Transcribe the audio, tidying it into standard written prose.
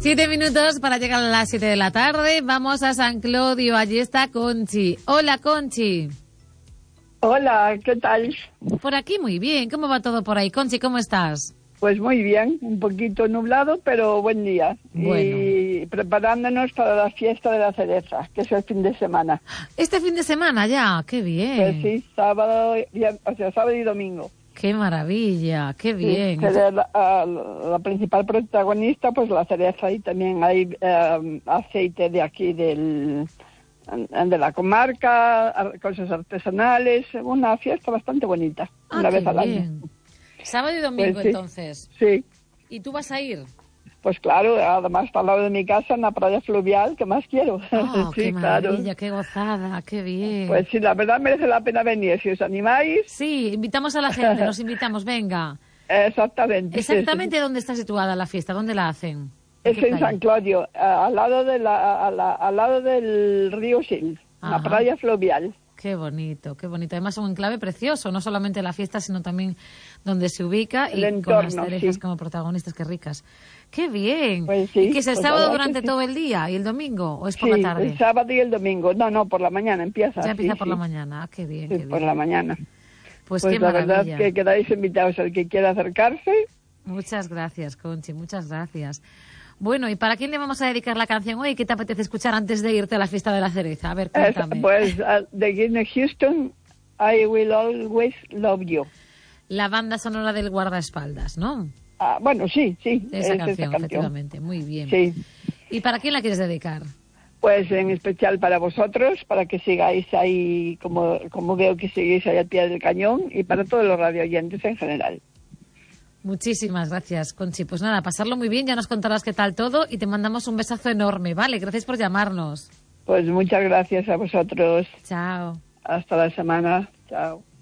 7 minutos para llegar a las 7 de la tarde. Vamos a San Clodio. Allí está Conchi. Hola, Conchi. Hola, ¿qué tal? Por aquí muy bien. ¿Cómo va todo por ahí? Conchi, ¿cómo estás? Pues muy bien, un poquito nublado, pero buen día. Bueno. Y preparándonos para la fiesta de la cereza, que es el fin de semana. Este fin de semana ya, qué bien. Pues sí, sábado y domingo. Qué maravilla, qué bien. Sí, la principal protagonista, pues la cereza, y también hay aceite de aquí de la comarca, cosas artesanales, una fiesta bastante bonita, una vez al año. Sábado y domingo, pues sí, entonces. Sí. ¿Y tú vas a ir? Pues claro, además está al lado de mi casa, en la playa fluvial, ¿qué más quiero? Oh, sí, qué maravilla, claro. qué gozada, qué bien. Pues sí, la verdad merece la pena venir, si os animáis. Sí, invitamos a la gente, nos invitamos, venga. Exactamente. ¿Exactamente dónde está situada la fiesta? ¿Dónde la hacen? Es en San Clodio, al lado del río Sil, la playa fluvial. Qué bonito, qué bonito. Además, un enclave precioso, no solamente la fiesta, sino también donde se ubica y entorno, con las cerezas como protagonistas, qué ricas. ¡Qué bien! Pues sí, ¿Y que es el sábado durante todo el día y el domingo o es por la tarde? El sábado y el domingo. No, por la mañana empieza. Ya empieza por la mañana. Qué bien, qué bien. Por la mañana. Pues qué maravilla. La verdad que quedáis invitados al que quiera acercarse. Muchas gracias, Conchi, muchas gracias. Bueno, ¿y para quién le vamos a dedicar la canción hoy? ¿Qué te apetece escuchar antes de irte a la fiesta de la cereza? A ver, cuéntame. Pues de Whitney Houston, I Will Always Love You. La banda sonora del guardaespaldas, ¿no? Bueno, sí. Esa canción, efectivamente. Muy bien. Sí. ¿Y para quién la quieres dedicar? Pues en especial para vosotros, para que sigáis ahí, como veo que seguís ahí al pie del cañón, y para todos los radioyentes en general. Muchísimas gracias, Conchi. Pues nada, pasarlo muy bien, ya nos contarás qué tal todo y te mandamos un besazo enorme, ¿vale? Gracias por llamarnos. Pues muchas gracias a vosotros. Chao. Hasta la semana. Chao.